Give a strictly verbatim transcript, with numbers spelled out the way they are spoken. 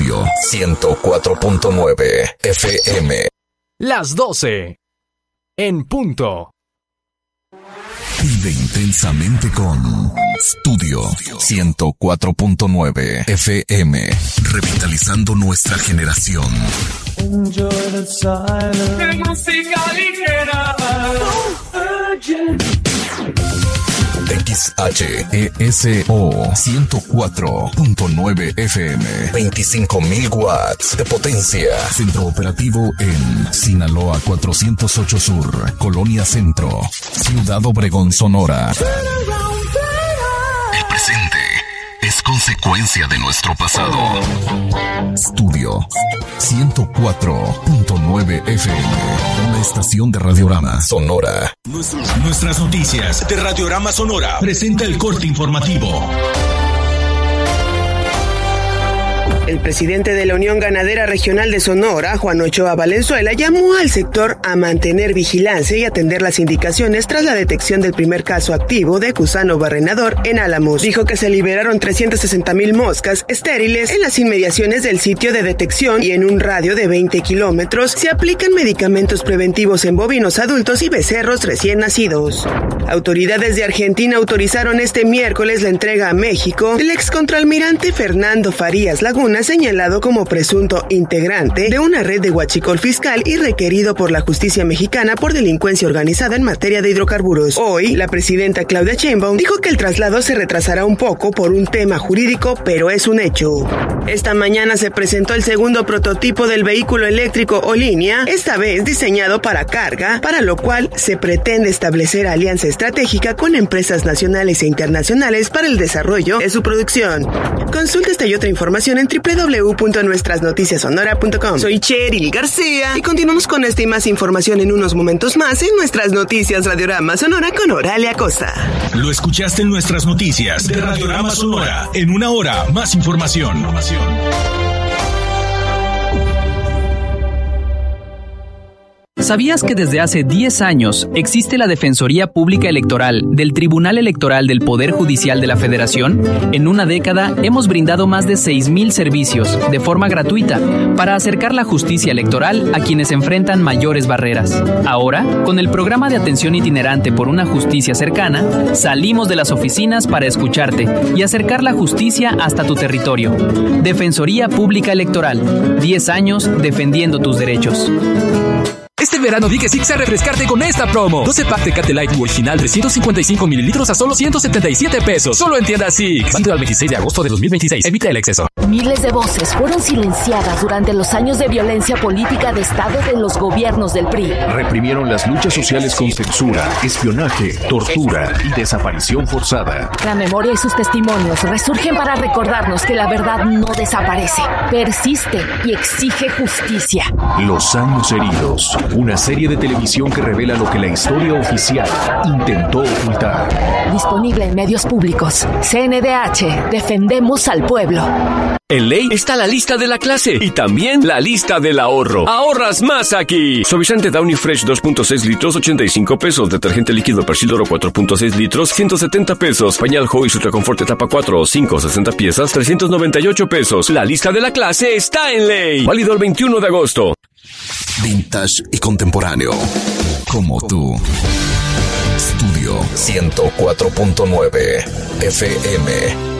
Estudio ciento cuatro punto nueve F M. Las doce. En punto. Vive intensamente con Estudio ciento cuatro punto nueve F M. Revitalizando nuestra generación. Enjoy the silence. Música ligera. X H E S O ciento cuatro punto nueve F M. veinticinco mil watts de potencia. Centro operativo en Sinaloa cuatrocientos ocho Sur, Colonia Centro, Ciudad Obregón, Sonora. El presente es consecuencia de nuestro pasado. Estudio ciento cuatro punto nueve F M. Una estación de Radiorama Sonora. Nuestras noticias de Radiorama Sonora. Presenta el corte informativo. El presidente de la Unión Ganadera Regional de Sonora, Juan Ochoa Valenzuela, llamó al sector a mantener vigilancia y atender las indicaciones tras la detección del primer caso activo de gusano barrenador en Álamos. Dijo que se liberaron trescientas sesenta mil moscas estériles en las inmediaciones del sitio de detección y en un radio de veinte kilómetros se aplican medicamentos preventivos en bovinos adultos y becerros recién nacidos. Autoridades de Argentina autorizaron este miércoles la entrega a México del excontralmirante Fernando Farías Laguna, señalado como presunto integrante de una red de huachicol fiscal y requerido por la justicia mexicana por delincuencia organizada en materia de hidrocarburos. Hoy, la presidenta Claudia Sheinbaum dijo que el traslado se retrasará un poco por un tema jurídico, pero es un hecho. Esta mañana se presentó el segundo prototipo del vehículo eléctrico Olinia, esta vez diseñado para carga, para lo cual se pretende establecer alianza estratégica con empresas nacionales e internacionales para el desarrollo de su producción. Consulta esta y otra información en doble u doble u doble u punto nuestras noticias sonora punto com. Soy Cheryl García y continuamos con esta y más información en unos momentos más en nuestras noticias Radiorama Sonora con Oralia Costa. Lo escuchaste en nuestras noticias de Radiorama Sonora. En una hora, más información. ¿Sabías que desde hace diez años existe la Defensoría Pública Electoral del Tribunal Electoral del Poder Judicial de la Federación? En una década hemos brindado más de seis mil servicios de forma gratuita para acercar la justicia electoral a quienes enfrentan mayores barreras. Ahora, con el programa de atención itinerante por una justicia cercana, salimos de las oficinas para escucharte y acercar la justicia hasta tu territorio. Defensoría Pública Electoral, diez años defendiendo tus derechos. Este verano di que Six a refrescarte con esta promo. doce pack Tecate Light original de ciento cincuenta y cinco mililitros a solo ciento setenta y siete pesos. Solo en tiendas Six. Válido al veintiséis de agosto de dos mil veintiséis. Evita el exceso. Miles de voces fueron silenciadas durante los años de violencia política de Estado de los gobiernos del P R I. Reprimieron las luchas sociales con censura, espionaje, tortura y desaparición forzada. La memoria y sus testimonios resurgen para recordarnos que la verdad no desaparece, persiste y exige justicia. Los años heridos. Una serie de televisión que revela lo que la historia oficial intentó ocultar. Disponible en medios públicos. C N D H. Defendemos al pueblo. En Ley está la lista de la clase y también la lista del ahorro. ¡Ahorras más aquí! Suavizante Downy Fresh dos punto seis litros, ochenta y cinco pesos. Detergente líquido Persil Oro cuatro punto seis litros, ciento setenta pesos. Pañal Huggies Ultra Confort etapa cuatro o cinco, sesenta piezas, trescientos noventa y ocho pesos. La lista de la clase está en Ley. Válido el veintiuno de agosto. Vintage y contemporáneo. Como tú. Estudio ciento cuatro punto nueve F M.